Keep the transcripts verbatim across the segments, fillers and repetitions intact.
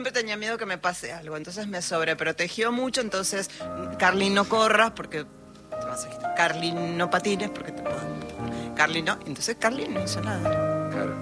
Siempre tenía miedo que me pase algo, entonces me sobreprotegió mucho, entonces, Carly, no corras porque te vas a quitar. Carly, no patines porque te puedo... Carly, no. Entonces Carly no hizo nada. Claro.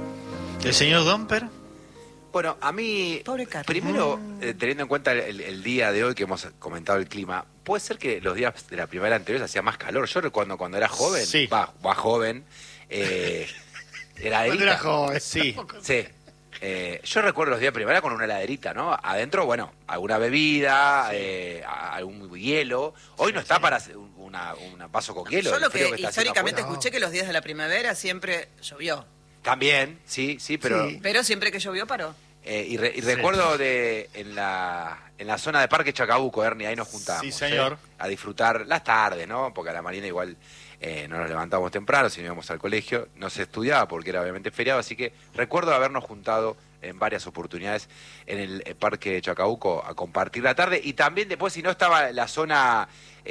¿El señor Domper? Bueno, a mí, Pobre Carly. primero, eh, teniendo en cuenta el, el día de hoy que hemos comentado el clima, ¿puede ser que los días de la primavera anterior hacía más calor? Yo recuerdo cuando era joven, Sí. va, va joven, eh, heladerita. Cuando era joven. Sí. Sí. Eh, yo recuerdo los días de primavera con una heladerita, ¿no? Adentro, bueno, alguna bebida, Sí. eh, a- algún hielo. Hoy no está para hacer una, una vaso con hielo. Yo el lo frío que, está haciendo históricamente afuera. escuché que los días de la primavera siempre llovió, También, sí, sí, pero... Sí. pero siempre que llovió paró. Eh, y, re- y recuerdo de en la en la zona de Parque Chacabuco, Ernie, ahí nos juntábamos. Sí, señor. eh, a disfrutar las tardes, ¿no? Porque a la mañana igual eh, no nos levantábamos temprano, si no íbamos al colegio. No se estudiaba porque era obviamente feriado, así que recuerdo habernos juntado en varias oportunidades en el eh, Parque Chacabuco a compartir la tarde. Y también después, si no estaba la zona...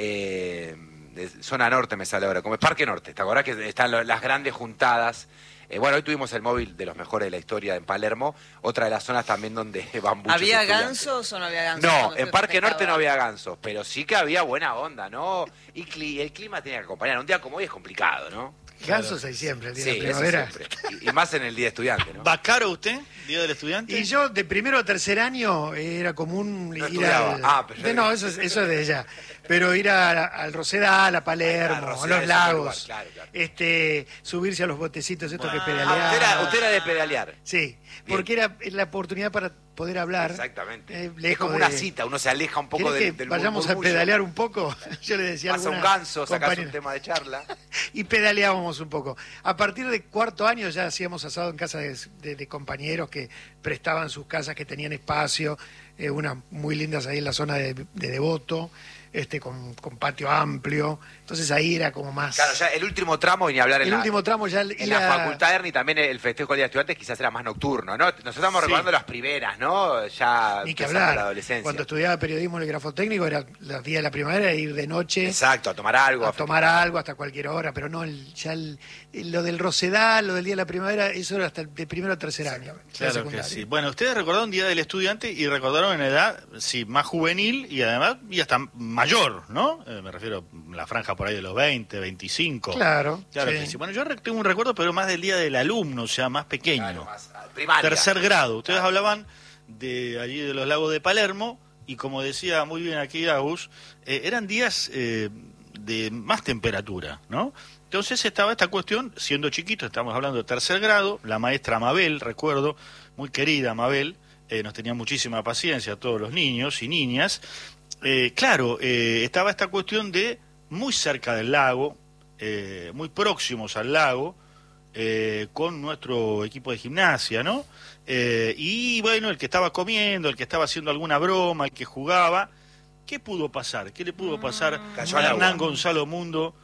Eh, de zona norte me sale ahora, como es Parque Norte, ¿te acordás que están lo- las grandes juntadas? Eh, bueno, hoy tuvimos el móvil de los mejores de la historia en Palermo, otra de las zonas también donde van muchos ¿Había estudiantes. gansos o no había gansos? No, Cuando en fue Parque Norte no festejado. había gansos, pero sí que había buena onda, ¿no? Y cli- el clima tenía que acompañar. Un día como hoy es complicado, ¿no? Gansos hay siempre, el día de Sí, la eso primavera. siempre. Y, y más en el día de estudiante, ¿no? ¿Va caro usted, Día del Estudiante? Y yo de primero a tercer año era común No ir estudiaba. al... Ah, pero- de- no, eso, es- eso es de ella. Pero ir a- al Rosedal, a Palermo, Ah, Rosedal a es los otro lagos, lugar, claro, claro. este, subirse a los botecitos estos que Ah, pedaleaban. usted era, usted era de pedalear. Sí, porque era la oportunidad para poder hablar. Exactamente. eh, es lejos como una de- cita, uno se aleja un poco ¿Querés del, que del vayamos a murmullo. pedalear un poco? Yo le decía a Pasa un alguna ganso, sacás un compañera. tema de charla. Y pedaleábamos un poco. A partir de cuarto año ya hacíamos asado en casa de, de- de compañeros que prestaban sus casas, que tenían espacio, eh, unas muy lindas ahí en la zona de, de Devoto, este, con, con patio amplio. Entonces ahí era como más... Claro, ya el último tramo, y ni hablar en el la, último tramo ya en era- la facultad, Ernie, también el festejo del Día de Estudiantes quizás era más nocturno, ¿no? Nosotros estamos Sí. recordando las primeras, ¿no? Ya Ni que empezando hablar. la adolescencia. Cuando estudiaba periodismo en el grafotécnico, era los días de la primavera, ir de noche Exacto, a tomar algo. a a tomar festejar. algo hasta cualquier hora, pero no el, ya el- lo del Rosedal, lo del día de la primavera, eso era hasta el de primero a tercer año. la Claro que secundaria. sí. Bueno, ustedes recordaron Día del Estudiante y recordaron en edad, sí, más juvenil y además y hasta mayor, ¿no? Eh, me refiero a la franja por ahí de los veinte, veinticinco. Claro, Claro sí. que sí. Bueno, yo re- tengo un recuerdo, pero más del Día del Alumno, o sea, más pequeño. Claro, más, ah, primaria. Tercer grado. Ustedes Claro. hablaban de allí de los lagos de Palermo y como decía muy bien aquí Agus, eh, eran días eh, de más temperatura, ¿no? Entonces estaba esta cuestión, siendo chiquito, estamos hablando de tercer grado, la maestra Mabel, recuerdo, muy querida Mabel, eh, nos tenía muchísima paciencia a todos los niños y niñas. Eh, claro, eh, estaba esta cuestión de muy cerca del lago, eh, muy próximos al lago, eh, con nuestro equipo de gimnasia, ¿no? Eh, y bueno, el que estaba comiendo, el que estaba haciendo alguna broma, el que jugaba, ¿qué pudo pasar? ¿Qué le pudo pasar Cayó a al Hernán agua. Gonzalo Mundo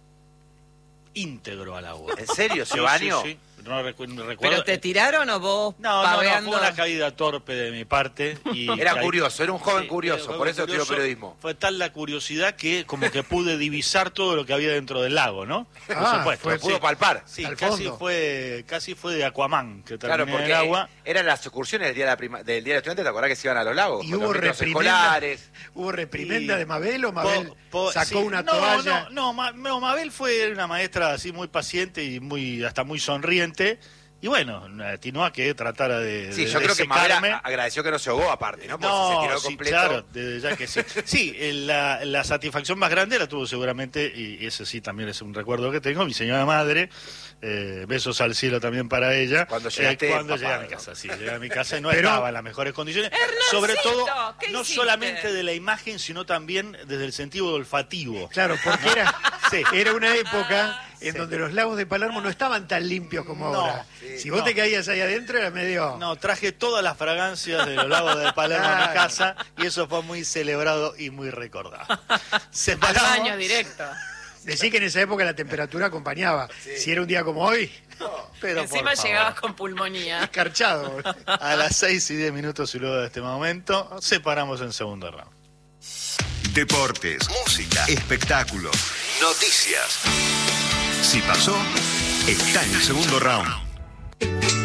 íntegro al agua? ¿En serio, Sí, se bañó? sí, sí. No recu- no recuerdo. ¿Pero te tiraron o vos No, no, no, paveando? fue una caída torpe de mi parte. Y Era caí- curioso, era un joven Sí, curioso, era por eso estudió curioso. periodismo. Fue tal la curiosidad que como que pude divisar todo lo que había dentro del lago, ¿no? Por Ah, supuesto, fue- Lo pudo sí. palpar. Sí, Al casi fondo. fue, casi fue de Aquaman, que Claro, terminé en porque el agua. eran las excursiones del día de, la prima- del día del estudiante, ¿te acordás que se iban a los lagos? Y Con hubo los micros reprimenda, escolares. hubo reprimenda Y- de Mabel o Mabel Po- po- sacó sí. una No, toalla. No, no, Ma- no, Mabel fue una maestra así muy paciente y muy hasta muy sonriente. Y bueno, atinó a que tratara de, Sí, de- yo de creo que Mabel secarme. a- agradeció que no se ahogó aparte, ¿no? Porque si se No, tiró sí, completo. claro, desde ya que sí. Sí, eh, la, la satisfacción más grande la tuvo seguramente, y ese sí también es un recuerdo que tengo, mi señora madre, eh, besos al cielo también para ella. Cuando llegaste Eh, cuando empapado, llegué a mi ¿no? casa, sí, llegué a mi casa y no Pero- estaba en las mejores condiciones. Hernancito, Sobre todo, ¿qué no hiciste? solamente de la imagen, sino también desde el sentido olfativo. Claro, porque era, Sí. era una época en Sí. donde los lagos de Palermo no estaban tan limpios como No, ahora. sí, si vos no. te caías ahí adentro era medio... No, traje todas las fragancias de los lagos de Palermo a mi Claro. casa y eso fue muy celebrado y muy recordado. Al Separamos- baño directo. Decí que en esa época la temperatura acompañaba. Si era un día como hoy, Pero por Encima favor. llegabas con pulmonía. escarchado. A las seis y diez minutos y luego de este momento, separamos en segundo round. Deportes, música, espectáculos, noticias. Si pasó, está en el segundo round.